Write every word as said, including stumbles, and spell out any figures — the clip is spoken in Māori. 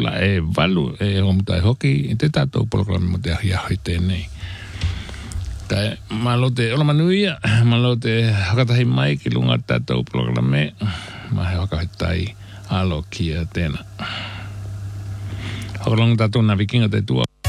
tula e valu e o mutai hoki te tatou programa mo te ahia hoi tēnei. Kai malo te ola manuia, malo te hakatahi mai ki lunga tatou programe, ma he hakahitai alo kia tēna. Hakalong tatou na vikinga te tua